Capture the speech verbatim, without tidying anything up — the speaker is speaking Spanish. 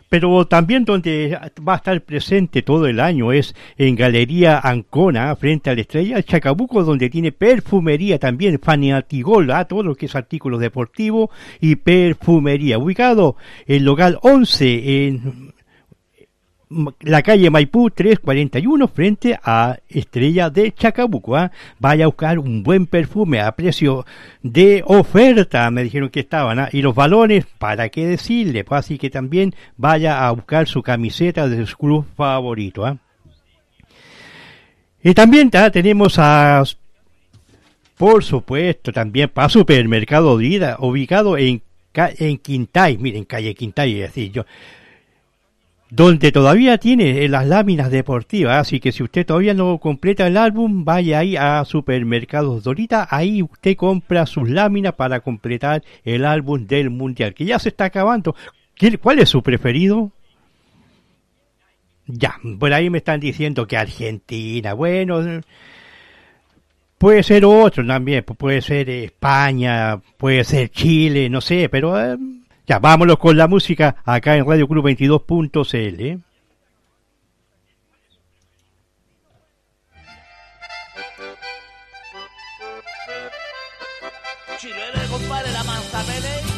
pero también donde va a estar presente todo el año es en Galería Ancona, frente a la Estrella, Chacabuco, donde tiene perfumería también, Fanatigol, ¿ah? Todo lo que es artículos deportivos y perfumería, ubicado en local once en la calle Maipú trescientos cuarenta y uno frente a Estrella de Chacabuco. ¿eh? Vaya a buscar un buen perfume a precio de oferta, me dijeron que estaban, ¿eh? Y los balones, ¿para qué decirle? Pues así que también vaya a buscar su camiseta de su club favorito. ¿eh? Y también ¿eh? tenemos a, por supuesto, también para Supermercado Vida, ubicado en, en Quintay, miren, calle Quintay, es decir, yo donde todavía tiene las láminas deportivas, así que si usted todavía no completa el álbum, vaya ahí a Supermercados Dorita, ahí usted compra sus láminas para completar el álbum del Mundial, que ya se está acabando. ¿Cuál es su preferido? Ya, por ahí me están diciendo que Argentina, bueno, puede ser otro también, puede ser España, puede ser Chile, no sé, pero... Eh, Ya, vámonos con la música acá en Radio Club veintidós punto c l. ¿eh? Chilena, compadre, la manzapele.